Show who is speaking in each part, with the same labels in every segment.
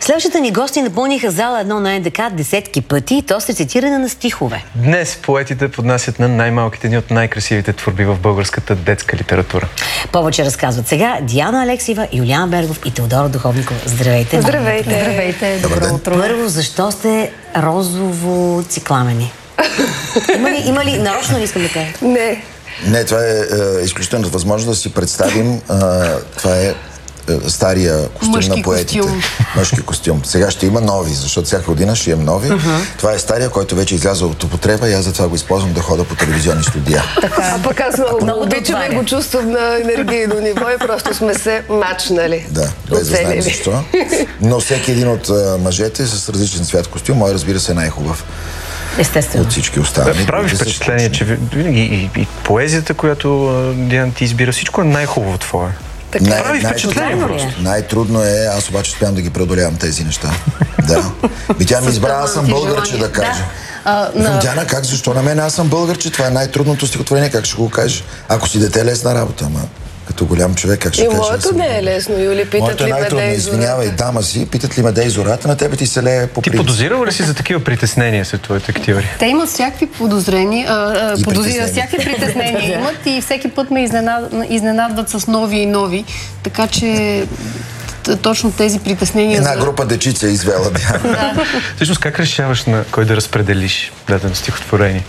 Speaker 1: Следващите ни гости напълниха зала 1 на НДК десетки пъти и то с рецитиране на стихове.
Speaker 2: Днес поетите поднасят на най-малките ни от най-красивите творби в българската детска литература.
Speaker 1: Повече разказват сега Диана Алексиева, Юлиан Бергов и Теодора Духовникова. Здравейте!
Speaker 3: Здравейте!
Speaker 4: Здравейте!
Speaker 3: Добро
Speaker 4: утро!
Speaker 1: Първо, защо сте розово-цикламени? Има ли нарочно ли искам да кажа?
Speaker 3: Не, това е изключително възможно да си представим. Това е стария костюм
Speaker 4: мъжки
Speaker 3: на поетите.
Speaker 4: Костюм.
Speaker 3: Мъжки костюм. Сега ще има нови, защото всяка година ще имам нови. Това е стария, който вече изляза от употреба и аз затова го използвам да хода по телевизионни студия.
Speaker 4: А пък аз много обичам и го чувствам на енергийно ниво и просто сме се мачнали.
Speaker 3: Да, без да знаем защо. Но всеки един от мъжете с различен цвят костюм, мой разбира се е най-хубав.
Speaker 1: Естествено.
Speaker 3: От всички останали.
Speaker 2: Прави впечатление, че винаги и поезията, която Диана ти избира, всичко е най-хубаво твое. Прави впечатление просто.
Speaker 3: Най-трудно е, аз обаче успявам да ги преодолявам тези неща. Да. Тя ми избра, аз съм българче да кажа. Диана, как, защо на мен аз съм българче? Това е най-трудното стихотворение, как ще го кажеш? Ако си дете, лесна работа, ама като голям човек, как ще кажеш?
Speaker 4: И моето не е лесно, Юли, питат ли ме да е
Speaker 3: извинявай, дама си, питат ли ме да е зората, на тебе ти се лее по принцип.
Speaker 2: Ти подозирала ли си за такива притеснения след твоите активари?
Speaker 5: Те имат всякакви подозрения, всякакви притеснения имат и всеки път ме изненадват с нови и нови, така че точно тези притеснения...
Speaker 3: Една група дечица е извела, Диана.
Speaker 2: Всъщност, как решаваш на кой да разпределиш дадено стихотворение?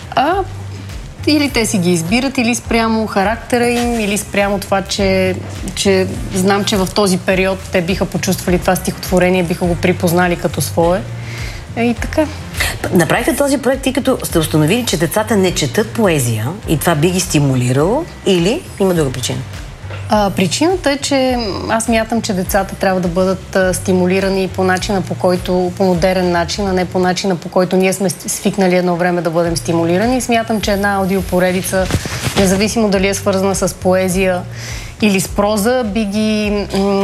Speaker 5: Или те си ги избират, или спрямо характера им, или спрямо това, че знам, че в този период те биха почувствали това стихотворение, биха го припознали като свое. И така.
Speaker 1: Направихте този проект, тъй като сте установили, че децата не четат поезия и това би ги стимулирало, или има друга причина?
Speaker 5: Причината е, че аз мятам, че децата трябва да бъдат стимулирани по начина, по модерен начин, а не по начина, по който ние сме свикнали едно време да бъдем стимулирани. И смятам, че една аудиопоредица, независимо дали е свързана с поезия или с проза, би ги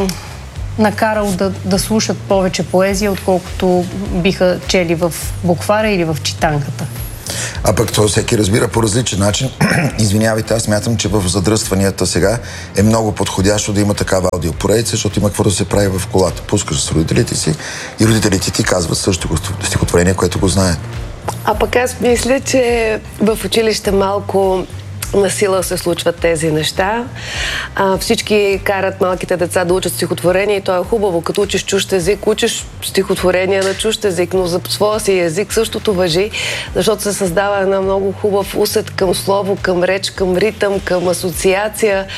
Speaker 5: накарал да слушат повече поезия, отколкото биха чели в буквара или в читанката.
Speaker 3: А пък това всеки разбира по различен начин. Извинявайте, аз смятам, че в задръстванията сега е много подходящо да има такава аудиопоредица, защото има какво да се прави в колата. Пускаш с родителите си и родителите ти казват също стихотворение, което го знаят.
Speaker 4: А пък аз мисля, че в училище малко насила се случват тези неща. Всички карат малките деца да учат стихотворение и то е хубаво. Като учиш чужд език, учиш стихотворение на чужд език, но за своя си език същото важи, защото се създава една много хубав усет към слово, към реч, към ритъм, към асоциация.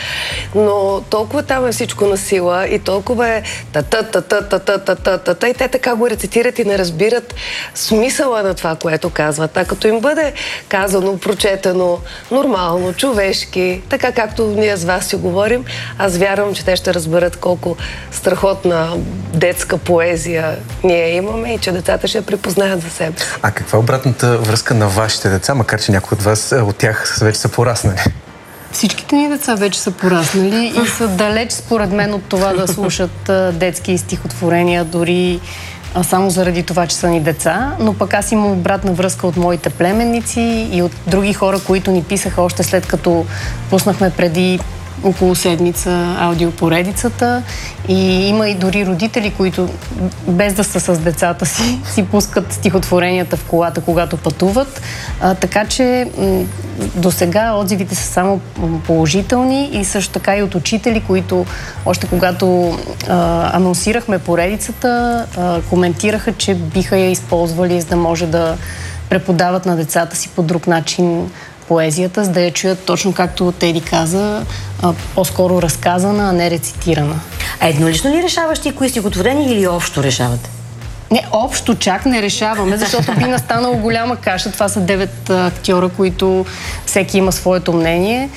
Speaker 4: Но толкова там е всичко на сила и толкова е та-та-та-та-та-та-та-та-та и те така го рецитират и не разбират смисъла на това, което казват. А като им бъде казано, прочетено, нормално, човешки, така както ние с вас си говорим, аз вярвам, че те ще разберат колко страхотна детска поезия ние имаме и че децата ще я припознаят за себе.
Speaker 2: А каква е обратната връзка на вашите деца, макар че някои от вас, от тях вече са пораснали?
Speaker 5: Всичките ни деца вече са пораснали и са далеч, според мен, от това да слушат детски стихотворения, дори само заради това, че са ни деца, но пък аз имам обратна връзка от моите племенници и от други хора, които ни писаха още след като пуснахме преди около седмица аудиопоредицата и има и дори родители, които без да са с децата си пускат стихотворенията в колата, когато пътуват. Така че до сега отзивите са само положителни и също така и от учители, които още когато анонсирахме поредицата, коментираха, че биха я използвали, за да може да преподават на децата си по друг начин поезията, за да я чуят точно както Теди каза, по-скоро разказана, а не рецитирана.
Speaker 1: А еднолично ли решаваш кои стихотворения или общо решавате?
Speaker 5: Не, общо чак не решаваме, защото би настанало голяма каша. Това са 9 актьора, които всеки има своето мнение.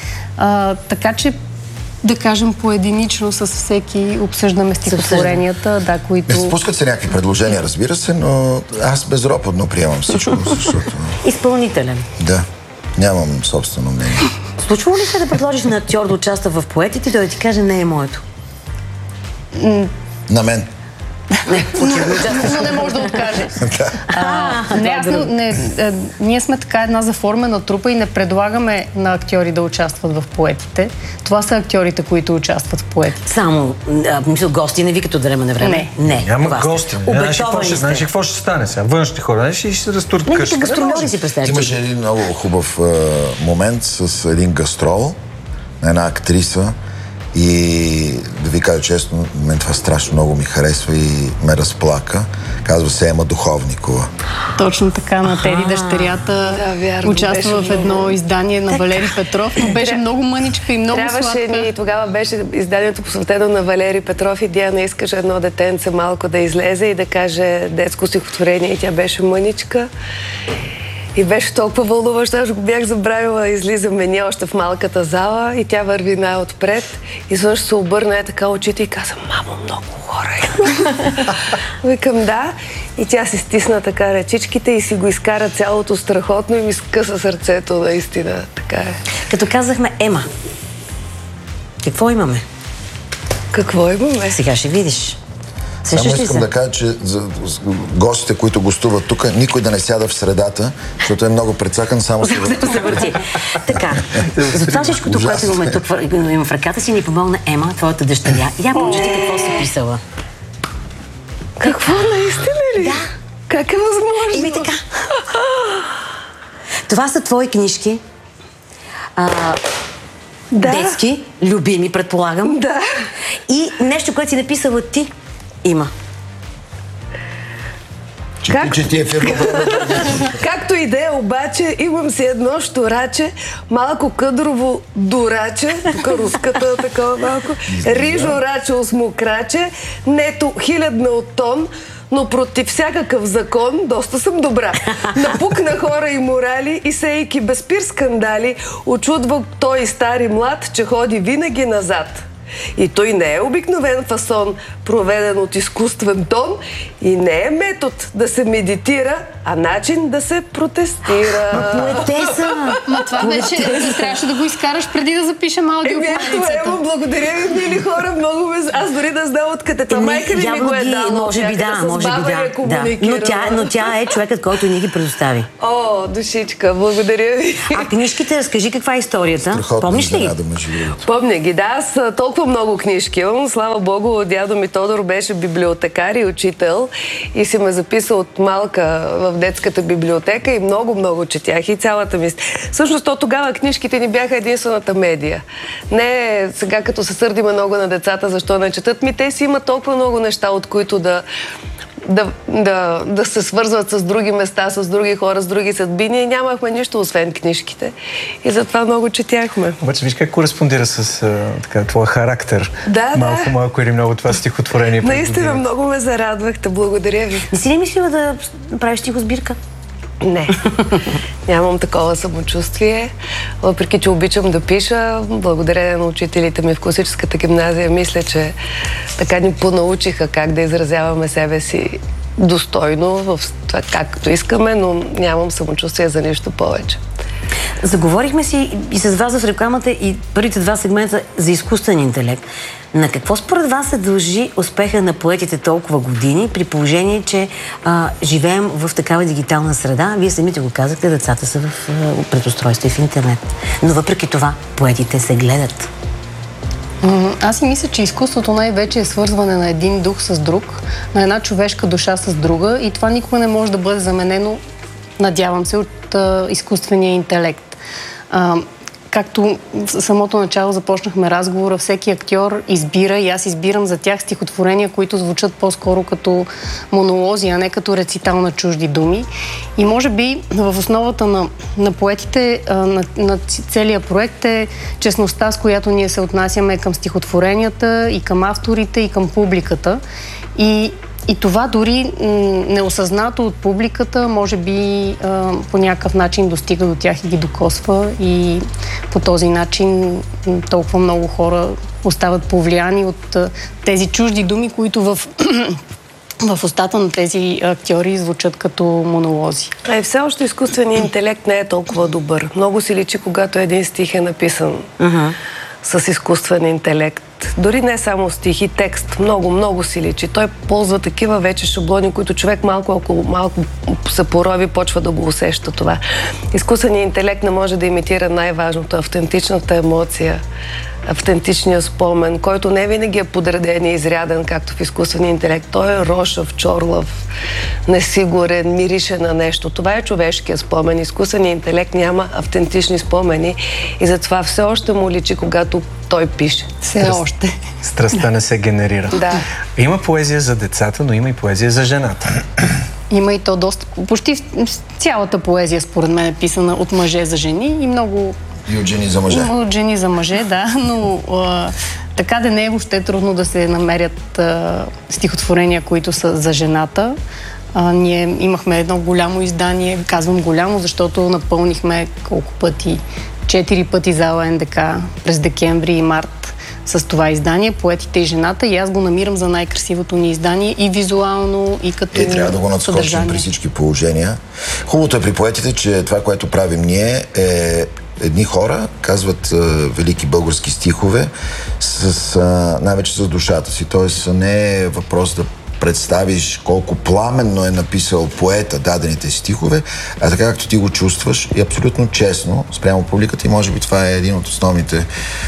Speaker 5: Така че да кажем поединично с всеки обсъждаме стихотворенията, които...
Speaker 3: Спускат се някакви предложения, разбира се, но аз безропотно приемам всичко, защото...
Speaker 1: Изпълнителен.
Speaker 3: Да. Нямам собствено мнение.
Speaker 1: Случва ли се да предложиш на актьор да участва в поетите и да ти каже не е моето?
Speaker 3: На мен?
Speaker 5: Но не може да откаже. Ние сме така една заформена трупа и не предлагаме на актьори да участват в поетите. Това са актьорите, които участват в поетите.
Speaker 1: Само, гости не викат от време на време? Не.
Speaker 2: Няма гости. Знаеш какво ще стане сега? Външни хора, ще се разтурят къщата.
Speaker 1: Гастролери си представяш.
Speaker 3: Имаше един много хубав момент с един гастрол на една актриса и да ви кажа честно, мен това страшно много ми харесва и ме разплака. Казва се Ема Духовникова.
Speaker 5: Точно така, на Теди дъщерята участва в едно издание на Валери Петров, но беше много мъничка и много сладка.
Speaker 4: И тогава беше изданието посветено на Валери Петров и Диана искаше едно детенце малко да излезе и да каже детско стихотворение и тя беше мъничка. И беше толкова вълнуващо, аз го бях забравила. Излизаме ние още в малката зала и тя върви най-отпред. И също се обърна така очите и каза: мамо, много хора има. Викам да. И тя си стисна така ръчичките и си го изкара цялото страхотно и ми скъса сърцето, наистина. Така е.
Speaker 1: Като казахме Ема, какво имаме?
Speaker 4: Какво имаме?
Speaker 1: Сега ще видиш.
Speaker 3: Само искам да кажа, че за гостите, които гостуват тук, никой да не сяда в средата, защото е много прецакан, само се
Speaker 1: върти. Така, за това всичкото, което имаме тук в ръката си, ни помогна Ема, твоята дъщеря. Я прочети какво си писала.
Speaker 4: Какво, наистина ли?
Speaker 1: Да.
Speaker 4: Как е възможно?
Speaker 1: Ими така. Това са твои книжки. Детски, любими, предполагам.
Speaker 4: Да.
Speaker 1: И нещо, което си написала ти, има.
Speaker 4: Както и да е, обаче, имам си едно щураче, малко къдрово дураче, тук руската такова малко, рижо раче осмокраче, нето 1000 от тон, но против всякакъв закон доста съм добра. Напукна хора и морали и сейки без пир скандали, очудва той стар и млад, че ходи винаги назад. И той не е обикновен фасон, проведен от изкуствен тон, и не е метод да се медитира, а начин да се протестира.
Speaker 1: Поетеса!
Speaker 5: Ма това беше, трябваше да го изкараш преди да запишем аудиопоредицата.
Speaker 4: Благодаря ви, мили хора, много ме... Аз дори да знам откъде. Това майка ми го е дала.
Speaker 1: Може би да. Но тя е човекът, който ни ги предостави.
Speaker 4: О, душичка, благодаря ви.
Speaker 1: А книжките, разкажи каква е историята. Помниш ли ги?
Speaker 4: Помня ги, да. Аз толкова много книжки имам. Слава Богу, дядо ми Тодор беше библиотекар и учител и си ме записал от малка в детската библиотека и много четях и цялата ми... Всъщност, тогава книжките ни бяха единствената медия. Не сега, като се сърдиме много на децата, защо не четат, те си имат толкова много неща, от които да се свързват с други места, с други хора, с други съдбини. И нямахме нищо, освен книжките. И затова много четяхме.
Speaker 2: Обаче, виж как кореспондира с твоя характер.
Speaker 4: Да,
Speaker 2: малко или много това стихотворение.
Speaker 4: Наистина, много ме зарадвахте. Благодаря ви.
Speaker 1: Не си ли мислила да правиш стихосбирка?
Speaker 4: Не. Нямам такова самочувствие. Въпреки че обичам да пиша, благодарение на учителите ми в класическата гимназия, мисля, че така ни понаучиха как да изразяваме себе си достойно в това, както искаме, но нямам самочувствие за нищо повече.
Speaker 1: Заговорихме си и с вас в рекламата и първите 2 сегмента за изкуствен интелект. На какво според вас се дължи успеха на поетите толкова години, при положение, че живеем в такава дигитална среда? Вие самите го казахте, децата са в предустройство и в интернет. Но въпреки това, поетите се гледат.
Speaker 5: Аз си мисля, че изкуството най-вече е свързване на един дух с друг, на една човешка душа с друга и това никога не може да бъде заменено, надявам се, от изкуствения интелект. Както в самото начало започнахме разговора, всеки актьор избира и аз избирам за тях стихотворения, които звучат по-скоро като монолози, а не като рецитал на чужди думи. И може би в основата на поетите, на целия проект е честността, с която ние се отнасяме към стихотворенията и към авторите и към публиката. И това дори неосъзнато от публиката, може би по някакъв начин достига до тях и ги докосва и по този начин толкова много хора остават повлияни от тези чужди думи, които в устата на тези актьори звучат като монолози.
Speaker 4: Все още изкуственият интелект не е толкова добър. Много си личи, когато един стих е написан с изкуствен интелект. текст, дори не само стихи, текст, много си личи. Той ползва такива вече шаблони, които човек малко се порови, почва да го усеща това. Изкуственият интелект не може да имитира най-важното, автентичната емоция, автентичния спомен, който не винаги е подреден и изряден, както в изкуствения интелект. Той е рошав, чорлав, несигурен, мирише на нещо. Това е човешкия спомен. Изкуственият интелект няма автентични спомени и затова все още му личи, когато той пише.
Speaker 5: Все още.
Speaker 2: Страстта не се генерира.
Speaker 4: Да.
Speaker 2: Има поезия за децата, но има и поезия за жената.
Speaker 5: Има и то доста. Почти цялата поезия, според мен, е писана от мъже за жени и много...
Speaker 3: И от жени за мъже.
Speaker 5: От жени за мъже, да, но така да не е въобще трудно да се намерят стихотворения, които са за жената. Ние имахме едно голямо издание, казвам голямо, защото напълнихме колко пъти? 4 пъти зала НДК през декември и март с това издание, Поетите и жената, и аз го намирам за най-красивото ни издание и визуално, и като съдържание.
Speaker 3: Трябва да го надскочим при всички положения. Хубавото е при поетите, че това, което правим ние, е едни хора казват велики български стихове най-вече с душата си. Тоест не е въпрос да представиш колко пламенно е написал поета дадените стихове, а така както ти го чувстваш и абсолютно честно спрямо публиката, и може би това е един от основните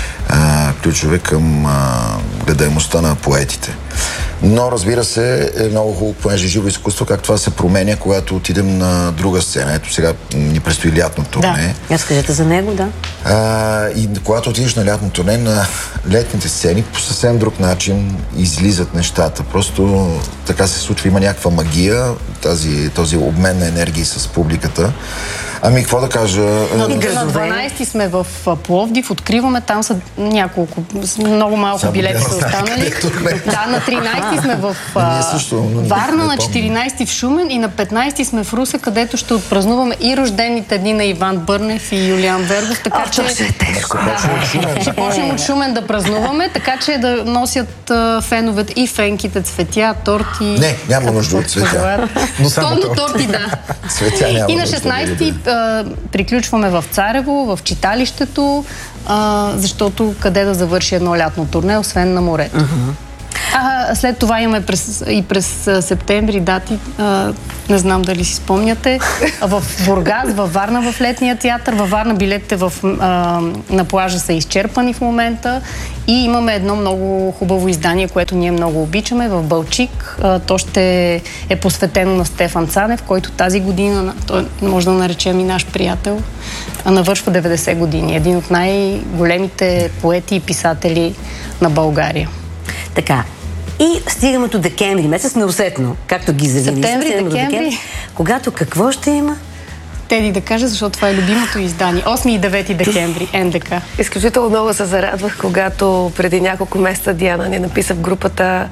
Speaker 3: ключове към гледаемостта на поетите. Но, разбира се, е много хубаво, понеже живо изкуство, как това се променя, когато отидем на друга сцена. Ето сега ни предстои лятно турне.
Speaker 1: Да, разкажете за него, да.
Speaker 3: И когато отидеш на лятно турне, на летните сцени, по съвсем друг начин излизат нещата. Просто така се случва, има някаква магия, този обмен на енергии с публиката. Ами, какво да кажа?
Speaker 5: На 12 сме в Пловдив, откриваме, там са много малко билети са останали. Да, на 13 сме в Варна, на 14 в Шумен и на 15 сме в Русе, където ще отпразнуваме и рождените дни на Иван Бърнев и Юлиан Вергов, така че ще почнем от Шумен да празнуваме, така че да носят феновете и фенките цветя, торти.
Speaker 3: Не, няма нужда от цветя.
Speaker 5: Но само торти, да.
Speaker 3: Цветя няма.
Speaker 5: И на 16 приключваме в Царево, в читалището, защото къде да завърши едно лятно турне, освен на морето. След това имаме през септември дати, не знам дали си спомняте, в Бургас, във Варна в летния театър. Във Варна билетите на плажа са изчерпани в момента и имаме едно много хубаво издание, което ние много обичаме, в Балчик. То ще е посветено на Стефан Цанев, който тази година, той може да наречем и наш приятел, навършва 90 години. Един от най-големите поети и писатели на България.
Speaker 1: Така. И стигаме до декември месец, неусетно, както ги завини.
Speaker 5: Септември, декември.
Speaker 1: Когато какво ще има?
Speaker 5: Теди да каже, защото това е любимото издание. 8 и 9 декември, НДК.
Speaker 4: Изключително много се зарадвах, когато преди няколко месеца Диана ни написа в групата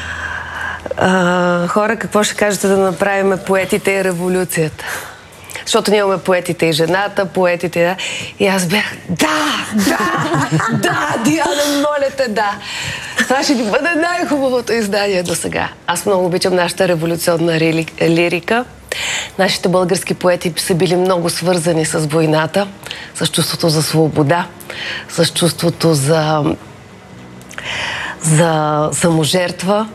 Speaker 4: хора, какво ще кажете да направим поетите и революцията? Защото ние имаме поетите и жената, поетите, да. И аз бях, да, Диана, моля те, да. Това ще ни бъде най-хубавото издание до сега. Аз много обичам нашата революционна лирика. Нашите български поети са били много свързани с войната, с чувството за свобода, с чувството за саможертва.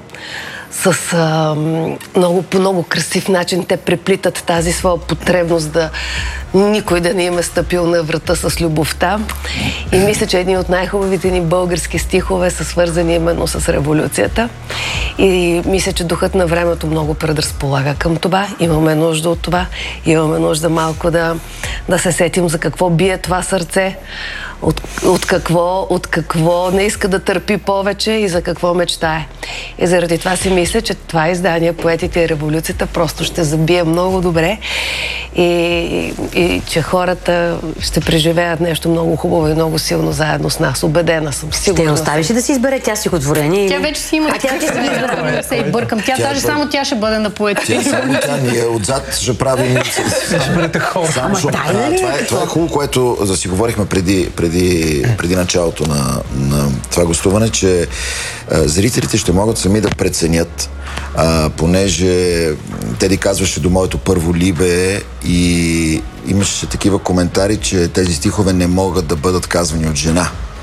Speaker 4: По много красив начин те преплитат тази своя потребност да никой да не им е стъпил на врата с любовта. И мисля, че едни от най-хубавите ни български стихове са свързани именно с революцията. И мисля, че духът на времето много предразполага към това. Имаме нужда от това. Имаме нужда малко да се сетим за какво бие това сърце, от какво не иска да търпи повече и за какво мечтае. И заради това си мисля, че това издание Поетите и революцията просто ще забие много добре и че хората ще преживеят нещо много хубаво и много силно заедно с нас. Убедена съм. Сигурна.
Speaker 1: Ще оставиш ли да си избере тя стихотворение?
Speaker 5: Тя вече си има. Тя се и бъркам. Само тя ще бъде на Поетите.
Speaker 3: Тя ние отзад ще правим. Това е хубаво, което да си говорихме преди началото на това гостуване, че зрителите ще могат сами да преценят, понеже Теди казваше до моето първо либе и имаше такива коментари, че тези стихове не могат да бъдат казвани от жена.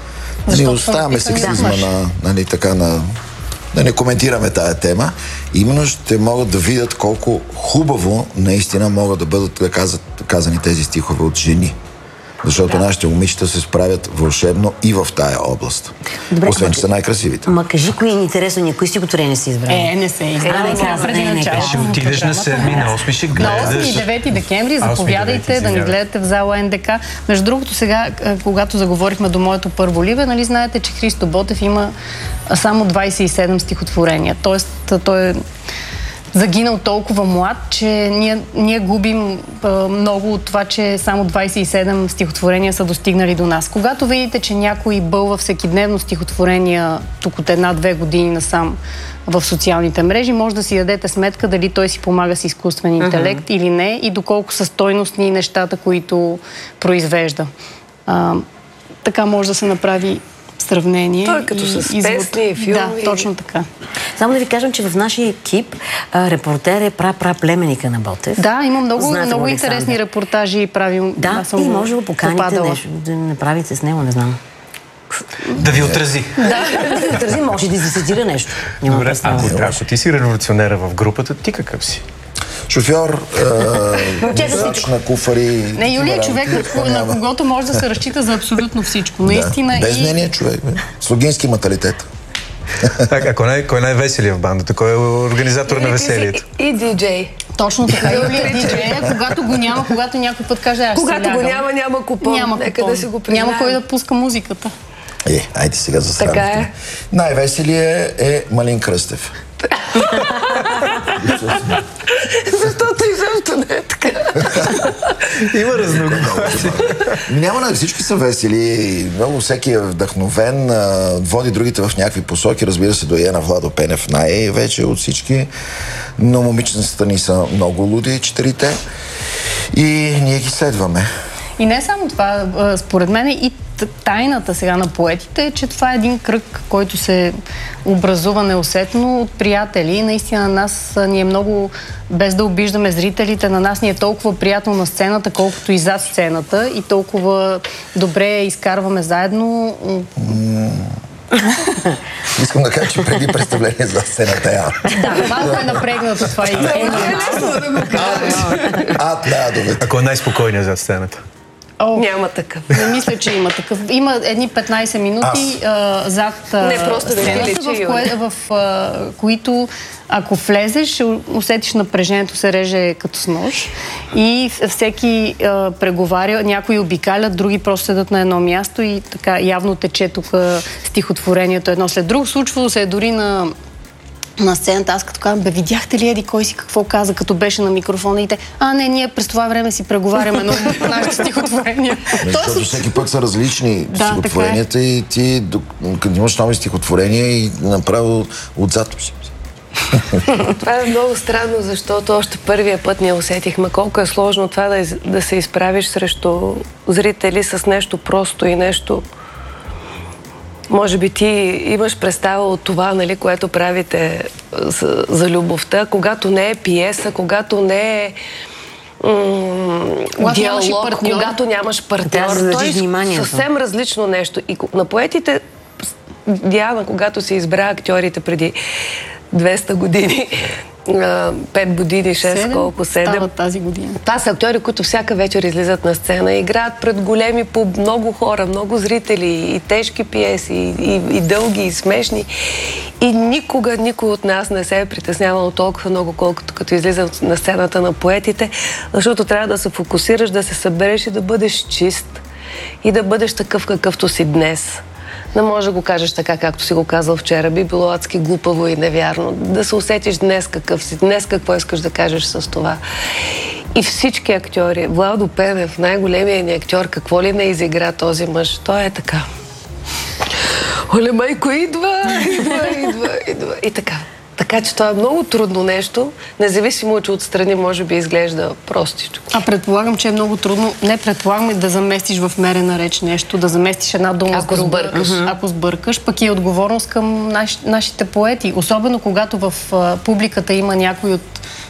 Speaker 3: Оставяме сексизма да не коментираме тая тема. Именно ще могат да видят колко хубаво наистина могат да бъдат казани тези стихове от жени. Защото нашите момичета се справят вълшебно и в тая област. Добре, освен, че са най-красивите.
Speaker 1: Ма кажи, кои е интересно, никой стихотворение си избрали?
Speaker 5: Не се избрали. Преди начало.
Speaker 2: Ще отидеш на 7, на 8 ще гледаш.
Speaker 5: На 8 и 9 декември заповядайте да ни гледате в зала НДК. Между другото, сега, когато заговорихме до моето първо ливе, нали знаете, че Христо Ботев има само 27 стихотворения. Тоест, той е загинал толкова млад, че ние губим много от това, че само 27 стихотворения са достигнали до нас. Когато видите, че някой бълва всекидневно стихотворения тук от 1-2 години насам в социалните мрежи, може да си дадете сметка дали той си помага с изкуствен интелект или не и доколко са стойностни нещата, които произвежда. Така може да се направи сравнение.
Speaker 4: Той като с песни и филми.
Speaker 5: Да, точно така.
Speaker 1: Само да ви кажем, че в нашия екип репортер е племенника на Ботев.
Speaker 5: Да, има много интересни репортажи и правим.
Speaker 1: Да, и може да поканите нещо, да направите с него, не знам.
Speaker 2: Да ви отрази.
Speaker 1: Да ви отрази, може да изцитира нещо.
Speaker 2: Добре, ако ти си революционера в групата, ти какъв си?
Speaker 3: Шофьор, водач на куфари...
Speaker 5: Не, Юлия е човек, на когото може да се разчита за абсолютно всичко. Наистина
Speaker 3: без мнение човек. Слугински менталитет.
Speaker 2: Така, кой е най-веселият в бандата? Кой е организатор на веселието?
Speaker 4: И диджей.
Speaker 5: Точно така. Юлия е диджея, когато го няма, когато някой път каже, аз
Speaker 4: когато го няма, няма купон. Нека да си го признаем.
Speaker 5: Няма кой да пуска музиката.
Speaker 3: Айде сега за срамите.
Speaker 4: Така е.
Speaker 3: Най-веселият е Малин Кръстев.
Speaker 4: Защото изобщо не е така.
Speaker 2: Има разногласия.
Speaker 3: Няма, всички са весели. Много всеки е вдъхновен, води другите в някакви посоки. Разбира се, дойде на Владо Пенев най-вече от всички. Но момичетата ни са много луди, четирите. И ние ги следваме.
Speaker 5: И не само това, според мен и тайната сега на поетите е, че това е един кръг, който се образува неусетно от приятели. Наистина на нас ни е много, без да обиждаме зрителите, на нас ни е толкова приятно на сцената, колкото и зад сцената и толкова добре изкарваме заедно.
Speaker 3: Искам да кажа, че преди представление за сцената я.
Speaker 5: Да, малко е напрегнато това и
Speaker 2: Ако е най-спокойният зад сцената?
Speaker 4: Няма такъв.
Speaker 5: Не мисля, че има такъв. Има едни 15 минути зад сцената, в които ако влезеш, ще усетиш напрежението, се реже като с нож и всеки преговаря, някои обикалят, други просто седат на едно място и така явно тече тук стихотворението едно след друго. Случвало се е дори на сцената, аз като казвам, видяхте ли еди кой си какво каза, като беше на микрофона и те, не, ние през това време си преговаряме на нашите стихотворения.
Speaker 3: Защото всеки път са различни стихотворенията и ти, като имаш нови стихотворения и направо отзад.
Speaker 4: Това е много странно, защото още първия път ние усетихме колко е сложно това да се изправиш срещу зрители с нещо просто и нещо. Може би ти имаш представа от това, нали, което правите за любовта, когато не е пиеса, когато не е диалог, когато нямаш партньор. Той е съвсем различно нещо. И на поетите, Диана, когато се избра актьорите преди 200 години, 5 години, 6, колко, 7.
Speaker 5: Стават тази година.
Speaker 4: Това са актьори, които всяка вечер излизат на сцена и играят пред големи, много хора, много зрители, и тежки пиеси, и дълги, и смешни. И никога никой от нас не се е притеснявал толкова много, колкото като излизат на сцената на поетите, защото трябва да се фокусираш, да се събереш и да бъдеш чист. И да бъдеш такъв, какъвто си днес. Не може да го кажеш така, както си го казал вчера. Би било адски глупаво и невярно. Да се усетиш днес какъв си, днес какво искаш да кажеш с това. И всички актьори, Владо Пенев, най-големият ни актьор, какво ли не изигра този мъж, той е така. Оле, майко, идва. И така. Така че това е много трудно нещо, независимо, че отстрани може би изглежда простичко.
Speaker 5: Предполагам, че е много трудно. Не предполагам да заместиш в мерена реч нещо, да заместиш една дума с друга. Ако сбъркаш, пък е отговорност към нашите поети. Особено когато в публиката има някой от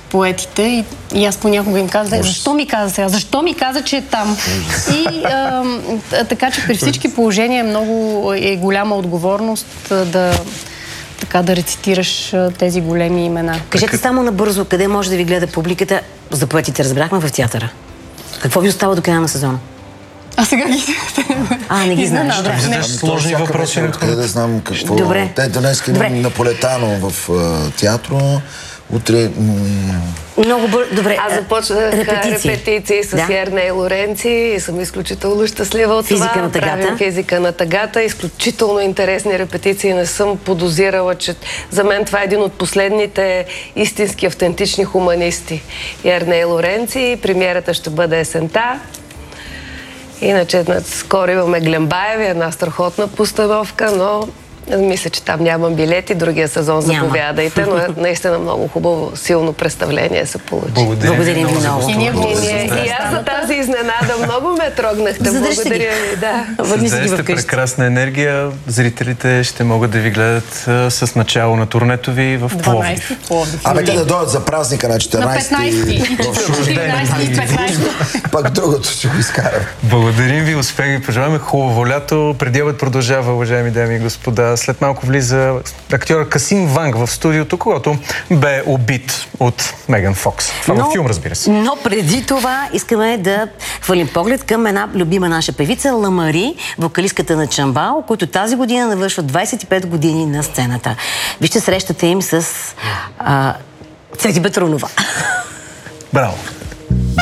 Speaker 5: поетите и аз понякога им казвам, защо ми каза сега? Защо ми каза, че е там? И така че при всички положения много е голяма отговорност да рецитираш тези големи имена.
Speaker 1: Кажете само набързо, къде може да ви гледа публиката? За поетите разбрахме в театъра. Какво ви остава до края на сезона?
Speaker 5: А сега ги...
Speaker 1: не ги знаеш.
Speaker 2: Ще ви зададеш сложни въпроси.
Speaker 3: Къде да знам какво...
Speaker 1: Добре.
Speaker 3: Те днес имам Наполетано в театро. Утре...
Speaker 1: Много добре.
Speaker 4: Аз започнах репетиции с Ерней Лоренци и съм изключително щастлива от това.
Speaker 1: Физика на тъгата.
Speaker 4: Правим физика на тъгата. Изключително интересни репетиции. Не съм подозирала, че за мен това е един от последните истински автентични хуманисти. Ерней Лоренци. Премиерата ще бъде есента. Иначе скоро имаме Глембаеви, една страхотна постановка, но мисля, че там нямам билети. Другия сезон заповядайте, но е наистина много хубаво, силно представление се получи.
Speaker 1: Благодарим ви много.
Speaker 4: И аз за тази изненада много ме трогнахте. Благодаря ви.
Speaker 2: Създадете прекрасна енергия. Зрителите ще могат да ви гледат с начало на турнето ви в Пловдив.
Speaker 3: Абе, те да дойдат за празника на 14
Speaker 5: на 15 и 15.
Speaker 3: Пак другото ще го изкарам.
Speaker 2: Благодарим ви, успех ви пожелаваме. Хубаво лято. Предявът продължава, уважаеми дами и господа. След малко влиза актьора Касим Ванг в студиото, когато бе убит от Меган Фокс. Това във филм, разбира се.
Speaker 1: Но преди това искаме да хвалим поглед към една любима наша певица Ламари, вокалистката на Чамбал, които тази година навършват 25 години на сцената. Вижте срещата им с Цвети Петрунова.
Speaker 2: Браво!